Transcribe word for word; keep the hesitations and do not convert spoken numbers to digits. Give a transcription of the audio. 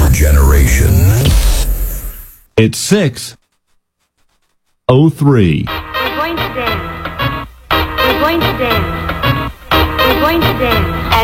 generation. It's six oh three. We're going to dance. We're going to dance. We're going to dance.